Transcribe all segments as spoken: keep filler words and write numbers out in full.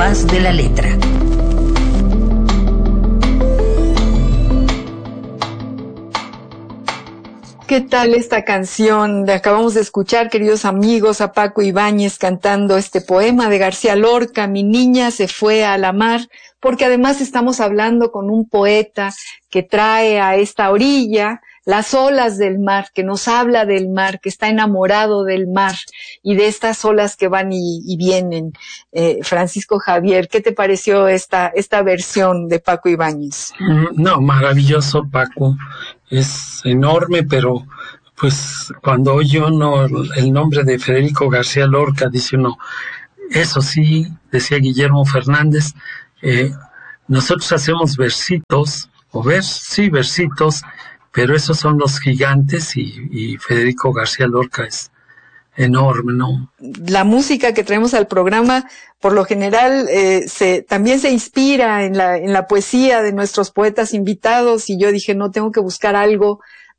compás de la letra. ¿Qué tal esta canción? Acabamos de escuchar, queridos amigos, a Paco Ibáñez cantando este poema de García Lorca, Mi niña se fue a la mar, porque además estamos hablando con un poeta que trae a esta orilla las olas del mar, que nos habla del mar, que está enamorado del mar y de estas olas que van y, y vienen. Eh, Francisco Javier, ¿qué te pareció esta, esta versión de Paco Ibáñez? No, maravilloso, Paco. Es enorme, pero pues cuando oye uno el nombre de Federico García Lorca, dice uno, eso sí, decía Guillermo Fernández, eh, nosotros hacemos versitos, o vers, sí, versitos, pero esos son los gigantes y, y Federico García Lorca es enorme, ¿no? La música que traemos al programa, por lo general, eh, se, también se inspira en la, en la poesía de nuestros poetas invitados, y yo dije, no, tengo que buscar algo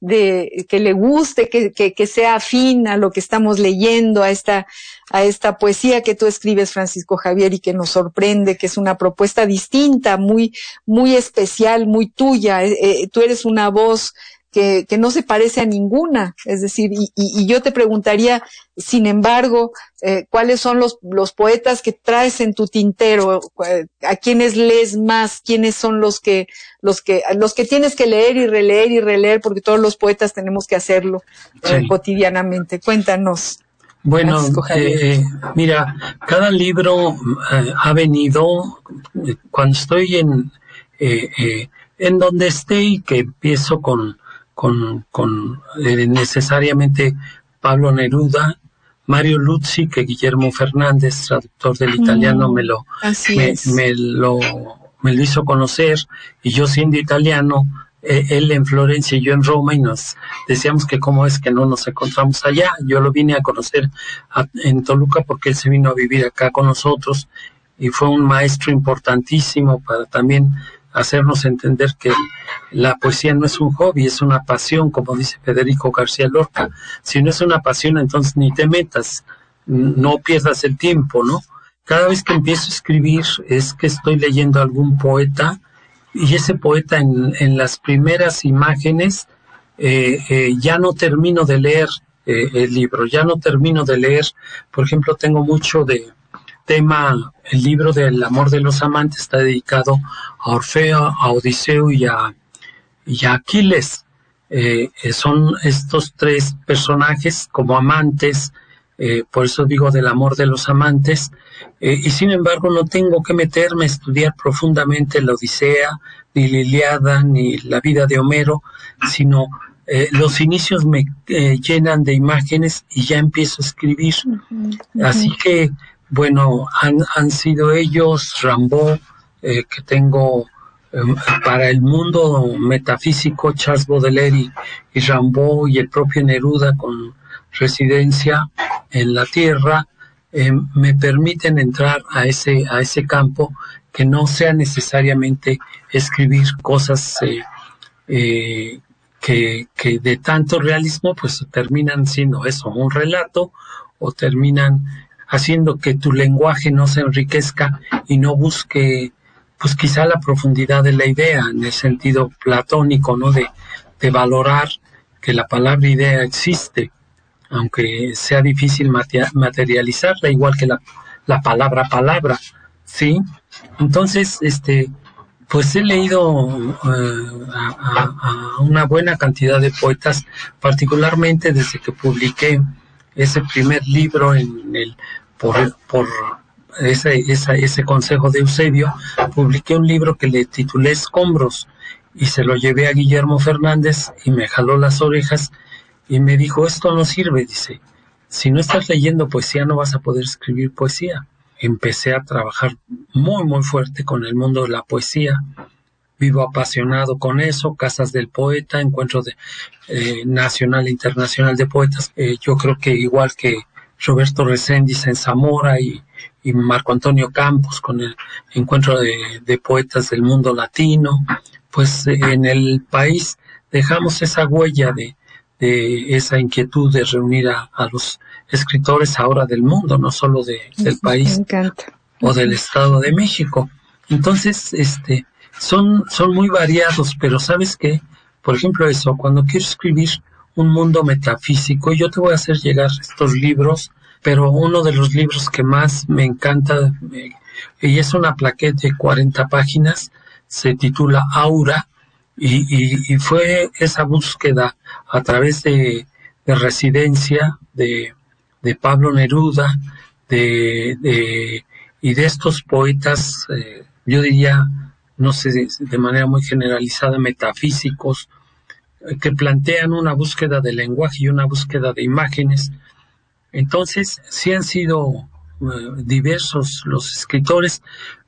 de, que le guste, que, que, que sea afín a lo que estamos leyendo, a esta, a esta poesía que tú escribes, Francisco Javier, y que nos sorprende, que es una propuesta distinta, muy, muy especial, muy tuya. Eh, eh, tú eres una voz Que, que no se parece a ninguna, es decir, y, y, y yo te preguntaría, sin embargo, eh, ¿cuáles son los, los poetas que traes en tu tintero? ¿A quiénes lees más? ¿Quiénes son los que, los que, los que tienes que leer y releer y releer? Porque todos los poetas tenemos que hacerlo eh, sí. cotidianamente. Cuéntanos. Bueno, eh, mira, cada libro eh, ha venido, eh, cuando estoy en, eh, eh, en donde esté y que empiezo con con, con eh, necesariamente Pablo Neruda, Mario Luzzi, que Guillermo Fernández, traductor del italiano, mm, me lo me, me lo me lo hizo conocer, y yo siendo italiano, eh, él en Florencia y yo en Roma, y nos decíamos que cómo es que no nos encontramos allá. Yo lo vine a conocer a, en Toluca, porque él se vino a vivir acá con nosotros, y fue un maestro importantísimo para también hacernos entender que la poesía no es un hobby, es una pasión, como dice Federico García Lorca. Si no es una pasión, entonces ni te metas, no pierdas el tiempo, ¿no? Cada vez que empiezo a escribir es que estoy leyendo a algún poeta, y ese poeta en, en las primeras imágenes eh, eh, ya no termino de leer eh, el libro, ya no termino de leer. Por ejemplo, tengo mucho de tema, el libro del amor de los amantes está dedicado a Orfeo, a Odiseo y a, y a Aquiles. Eh, eh, son estos tres personajes como amantes, eh, por eso digo del amor de los amantes, eh, y sin embargo no tengo que meterme a estudiar profundamente la Odisea, ni la Ilíada, ni la vida de Homero, sino eh, los inicios me eh, llenan de imágenes y ya empiezo a escribir. Uh-huh, uh-huh. Así que bueno, han, han sido ellos, Rimbaud, eh, que tengo eh, para el mundo metafísico, Charles Baudelaire y, y Rimbaud, y el propio Neruda con residencia en la tierra, eh, me permiten entrar a ese, a ese campo, que no sea necesariamente escribir cosas eh, eh, que, que de tanto realismo pues terminan siendo eso, un relato, o terminan haciendo que tu lenguaje no se enriquezca y no busque, pues quizá la profundidad de la idea, en el sentido platónico, ¿no? De, de valorar que la palabra idea existe, aunque sea difícil materializarla, igual que la, la palabra palabra, ¿sí? Entonces, este, pues he leído uh, a, a, a una buena cantidad de poetas, particularmente desde que publiqué ese primer libro en el por por ese esa, ese consejo de Eusebio, publiqué un libro que le titulé Escombros, y se lo llevé a Guillermo Fernández, y me jaló las orejas y me dijo, esto no sirve, dice, si no estás leyendo poesía no vas a poder escribir poesía. Empecé a trabajar muy muy fuerte con el mundo de la poesía. Vivo apasionado con eso, Casas del Poeta, Encuentro de, eh, Nacional e Internacional de Poetas. Eh, yo creo que igual que Roberto Reséndiz en Zamora y, y Marco Antonio Campos con el Encuentro de, de Poetas del Mundo Latino, pues eh, en el país dejamos esa huella de, de esa inquietud de reunir a, a los escritores ahora del mundo, no solo de, del país. Me encanta. o del Estado de México. Entonces, este, son, son muy variados, pero ¿sabes qué? Por ejemplo, eso, cuando quiero escribir un mundo metafísico, yo te voy a hacer llegar estos libros, pero uno de los libros que más me encanta, eh, y es una plaqueta de cuarenta páginas, se titula Aura, y, y, y fue esa búsqueda a través de, de Residencia, de, de Pablo Neruda, de, de y de estos poetas, eh, yo diría, no sé, de, de manera muy generalizada, metafísicos, eh, que plantean una búsqueda de lenguaje y una búsqueda de imágenes. Entonces, sí han sido eh, diversos los escritores,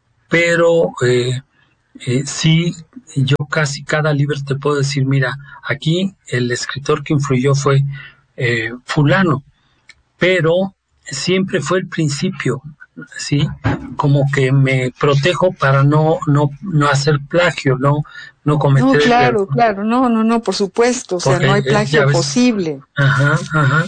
pero eh, eh, sí, yo casi cada libro te puedo decir, mira, aquí el escritor que influyó fue eh, fulano, pero siempre fue el principio, ¿sí? Como que me protejo para no no no hacer plagio, no no cometer... No, claro, el... claro, no, no, no, por supuesto, o sea, no hay plagio ves... posible. Ajá, ajá.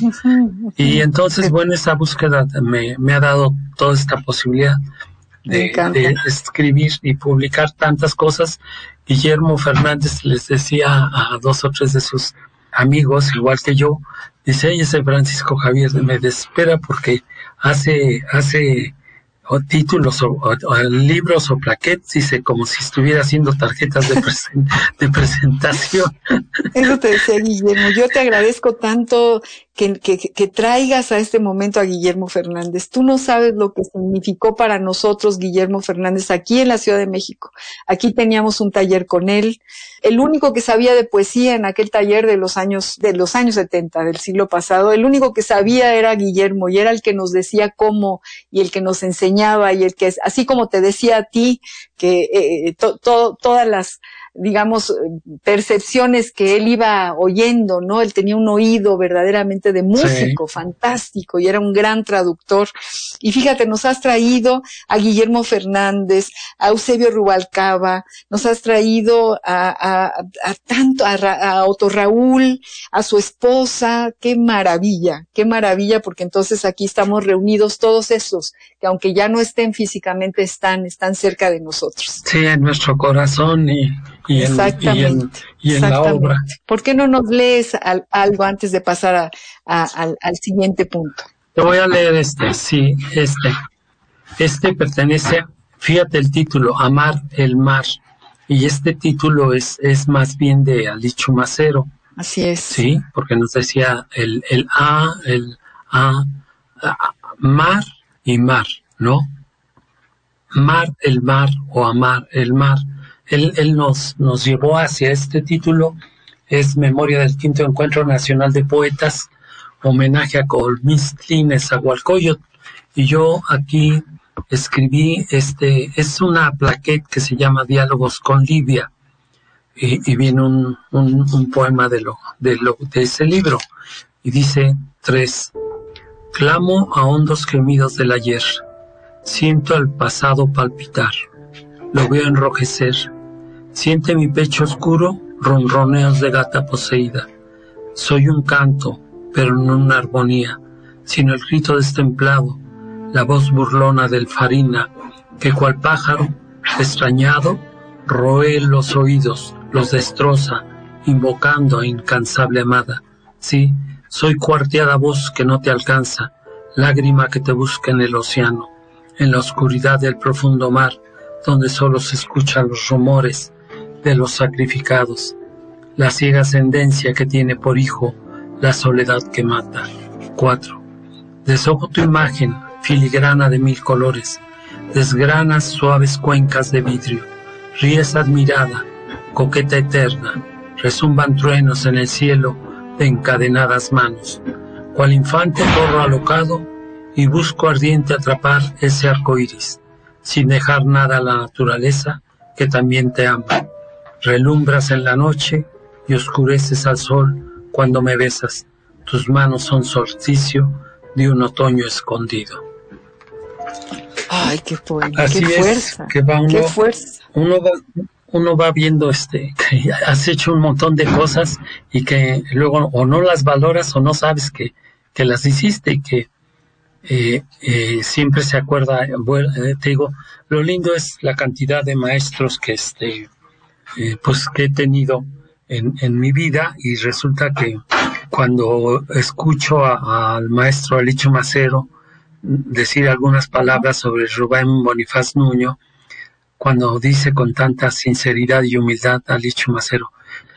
Y entonces, bueno, esa búsqueda me, me ha dado toda esta posibilidad de, de escribir y publicar tantas cosas. Guillermo Fernández les decía a dos o tres de sus amigos, igual que yo, dice, ese Francisco Javier me desespera porque hace hace o títulos o, o, o libros o plaquettes, dice, como si estuviera haciendo tarjetas de, presen, de presentación. Eso te decía Guillermo, yo te agradezco tanto que, que, que traigas a este momento a Guillermo Fernández. Tú no sabes lo que significó para nosotros Guillermo Fernández aquí en la Ciudad de México. Aquí teníamos un taller con él. El único que sabía de poesía en aquel taller de los años, de los años setenta del siglo pasado, el único que sabía era Guillermo, y era el que nos decía cómo, y el que nos enseñaba, y el que, así como te decía a ti, que eh, to, to, todas las, digamos, percepciones que él iba oyendo, ¿no? Él tenía un oído verdaderamente de músico, sí, fantástico, y era un gran traductor. Y fíjate, nos has traído a Guillermo Fernández, a Eusebio Rubalcaba, nos has traído a, a, a tanto, a, a Otto Raúl, a su esposa. Qué maravilla, qué maravilla, porque entonces aquí estamos reunidos todos esos, que aunque ya no estén físicamente, están, están cerca de nosotros. Sí, en nuestro corazón y, y en, y en, y en la obra. ¿Por qué no nos lees al, algo antes de pasar a, a, al, al siguiente punto? Te voy a leer este, sí, este. Este pertenece, fíjate el título, Amar el mar. Y este título es, es más bien de Alichu Macero. Así es. Sí, porque nos decía el, el A, el A, a, mar y mar, ¿no? Mar el mar o amar el mar. Él, él nos, nos llevó hacia este título. Es Memoria del Quinto Encuentro Nacional de Poetas, homenaje a Colmistli Nezahualcóyotl. Y yo aquí escribí, este, es una plaquette que se llama Diálogos con Livia. Y, y viene un, un, un poema de, lo, de, lo, de ese libro. Y dice tres. Clamo a hondos gemidos del ayer. Siento el pasado palpitar. Lo veo enrojecer. Siente mi pecho oscuro ronroneos de gata poseída. Soy un canto, pero no una armonía, sino el grito destemplado, la voz burlona del farina, que cual pájaro, extrañado, roe los oídos, los destroza, invocando a incansable amada. Sí, soy cuarteada voz que no te alcanza, lágrima que te busca en el océano, en la oscuridad del profundo mar, donde solo se escuchan los rumores de los sacrificados, la ciega ascendencia que tiene por hijo la soledad que mata. Cuatro. Deshojo tu imagen, filigrana de mil colores, desgranas suaves cuencas de vidrio, ríes admirada, coqueta eterna, resumban truenos en el cielo de encadenadas manos, cual infante corro alocado y busco ardiente atrapar ese arco iris, sin dejar nada a la naturaleza que también te ama. Relumbras en la noche y oscureces al sol cuando me besas. Tus manos son solsticio de un otoño escondido. Ay, qué poema, Así qué es, fuerza, que va uno, qué fuerza. Uno va, uno va viendo este, que has hecho un montón de cosas y que luego o no las valoras o no sabes que, que las hiciste y que eh, eh, siempre se acuerda, bueno, eh, te digo, lo lindo es la cantidad de maestros que este, eh, pues que he tenido en, en mi vida, y resulta que cuando escucho a, al maestro Alicho Macero decir algunas palabras sobre Rubén Bonifaz Nuño, cuando dice con tanta sinceridad y humildad a Alicho Macero,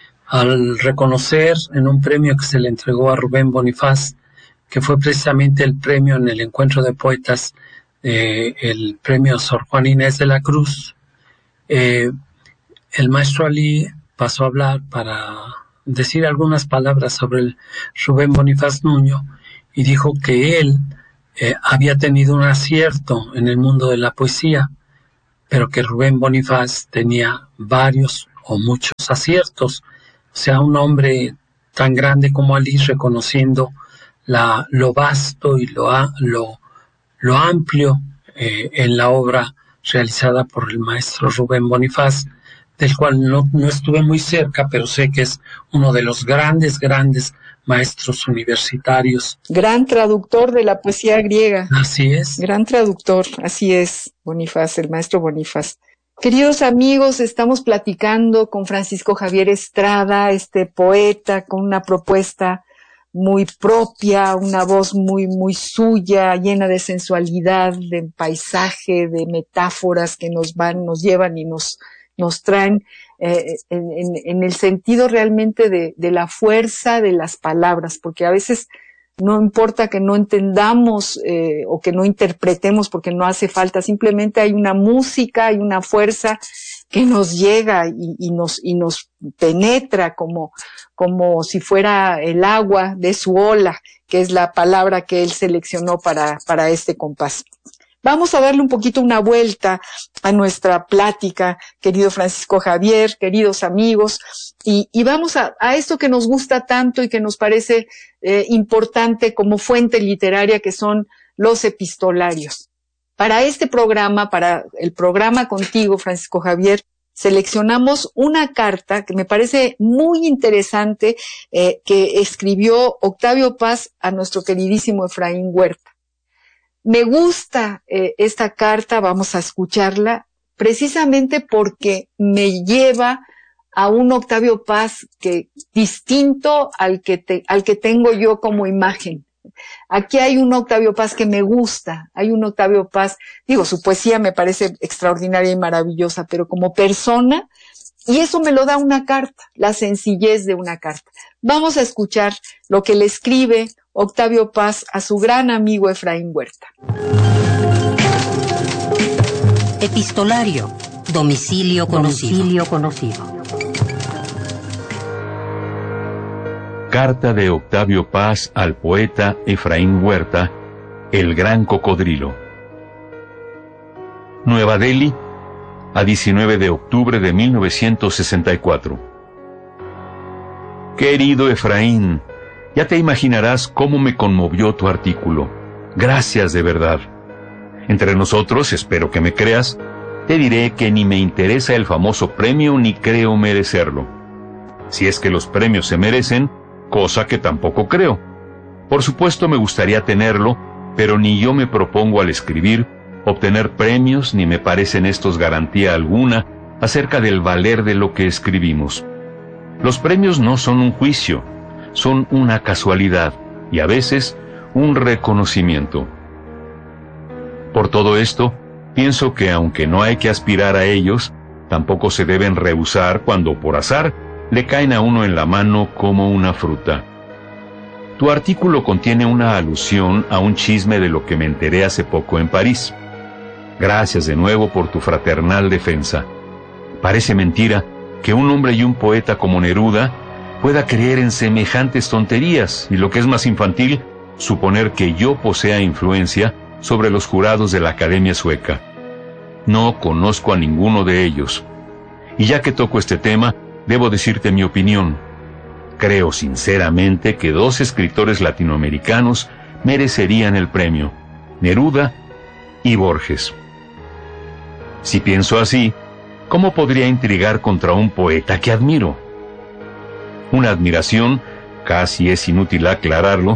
al reconocer en un premio que se le entregó a Rubén Bonifaz, que fue precisamente el premio en el encuentro de poetas, eh, el premio Sor Juana Inés de la Cruz, eh, el maestro Ali pasó a hablar para decir algunas palabras sobre el Rubén Bonifaz Nuño, y dijo que él eh, había tenido un acierto en el mundo de la poesía, pero que Rubén Bonifaz tenía varios o muchos aciertos. O sea, un hombre tan grande como Ali, reconociendo la, lo vasto y lo, lo, lo amplio eh, en la obra realizada por el maestro Rubén Bonifaz, del cual no, no estuve muy cerca, pero sé que es uno de los grandes, grandes maestros universitarios. Gran traductor de la poesía griega. Así es. Gran traductor, así es, Bonifaz, el maestro Bonifaz. Queridos amigos, estamos platicando con Francisco Javier Estrada, este poeta con una propuesta muy propia, una voz muy, muy suya, llena de sensualidad, de paisaje, de metáforas que nos van, nos llevan y nos, nos traen eh, en, en, en el sentido realmente de, de la fuerza de las palabras, porque a veces no importa que no entendamos eh, o que no interpretemos, porque no hace falta, simplemente hay una música, hay una fuerza que nos llega y, y nos y nos penetra como como si fuera el agua de su ola, que es la palabra que él seleccionó para para este compás. Vamos a darle un poquito una vuelta a nuestra plática, querido Francisco Javier, queridos amigos, y, y vamos a, a esto que nos gusta tanto y que nos parece eh, importante como fuente literaria, que son los epistolarios. Para este programa, para el programa contigo, Francisco Javier, seleccionamos una carta que me parece muy interesante eh, que escribió Octavio Paz a nuestro queridísimo Efraín Huerta. Me gusta eh, esta carta, vamos a escucharla, precisamente porque me lleva a un Octavio Paz que distinto al que te, al que tengo yo como imagen. Aquí hay un Octavio Paz que me gusta, hay un Octavio Paz, digo, su poesía me parece extraordinaria y maravillosa, pero como persona, y eso me lo da una carta, la sencillez de una carta. Vamos a escuchar lo que le escribe Octavio Paz a su gran amigo Efraín Huerta. Epistolario, domicilio conocido. Domicilio conocido. Carta de Octavio Paz al poeta Efraín Huerta, El Gran Cocodrilo. Nueva Delhi, a diecinueve de octubre de mil novecientos sesenta y cuatro. Querido Efraín, ya te imaginarás cómo me conmovió tu artículo. Gracias de verdad. Entre nosotros, espero que me creas, te diré que ni me interesa el famoso premio ni creo merecerlo. Si es que los premios se merecen, cosa que tampoco creo. Por supuesto me gustaría tenerlo, pero ni yo me propongo al escribir obtener premios, ni me parecen estos garantía alguna acerca del valer de lo que escribimos. Los premios no son un juicio, son una casualidad y a veces un reconocimiento. Por todo esto, pienso que aunque no hay que aspirar a ellos, tampoco se deben rehusar cuando por azar le caen a uno en la mano como una fruta. Tu artículo contiene una alusión a un chisme de lo que me enteré hace poco en París. Gracias de nuevo por tu fraternal defensa. Parece mentira que un hombre y un poeta como Neruda pueda creer en semejantes tonterías y, lo que es más infantil, suponer que yo posea influencia sobre los jurados de la Academia Sueca. No conozco a ninguno de ellos. Y ya que toco este tema, debo decirte mi opinión. Creo sinceramente que dos escritores latinoamericanos merecerían el premio, Neruda y Borges. Si pienso así, ¿cómo podría intrigar contra un poeta que admiro? Una admiración, casi es inútil aclararlo,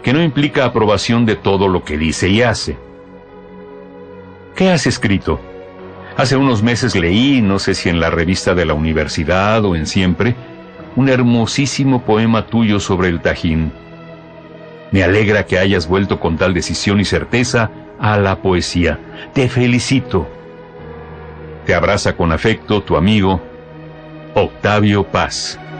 que no implica aprobación de todo lo que dice y hace. ¿Qué has escrito? Hace unos meses leí, no sé si en la revista de la universidad o en Siempre, un hermosísimo poema tuyo sobre el Tajín. Me alegra que hayas vuelto con tal decisión y certeza a la poesía. Te felicito. Te abraza con afecto tu amigo, Octavio Paz.